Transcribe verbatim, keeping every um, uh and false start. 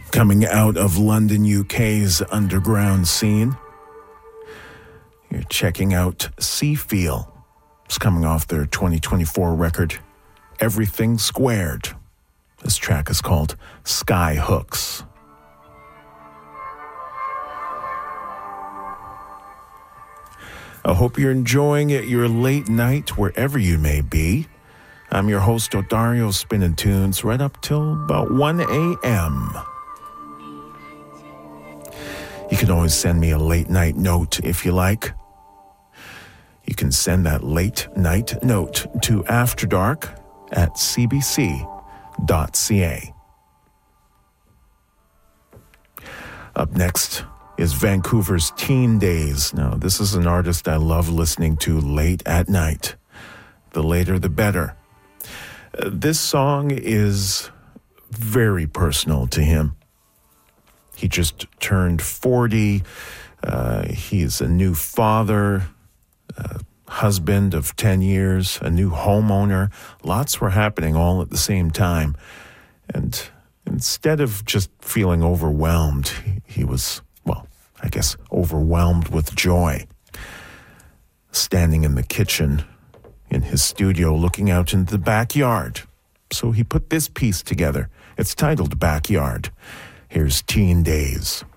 Coming out of London, U K's underground scene. You're checking out Seafeel. It's coming off their twenty twenty-four record, Everything Squared. This track is called Sky Hooks. I hope you're enjoying it, your late night, wherever you may be. I'm your host, Odario, spinning tunes right up till about one a.m. You can always send me a late night note if you like. You can send that late night note to afterdark at c b c dot c a. Up next is Vancouver's Teen Days. Now, this is an artist I love listening to late at night. The later, the better. Uh, this song is very personal to him. He just turned forty. Uh, he's a new father, a husband of ten years, a new homeowner. Lots were happening all at the same time. And instead of just feeling overwhelmed, he, he was, well, I guess, overwhelmed with joy. Standing in the kitchen in his studio looking out into the backyard. So he put this piece together. It's titled Backyard. Here's Teen Days.